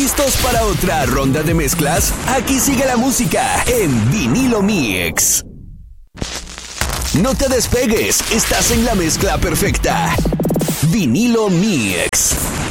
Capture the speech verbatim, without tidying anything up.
¿Listos para otra ronda de mezclas? Aquí sigue la música en Vinilo Mix. No te despegues, estás en la mezcla perfecta. Vinilo Mix.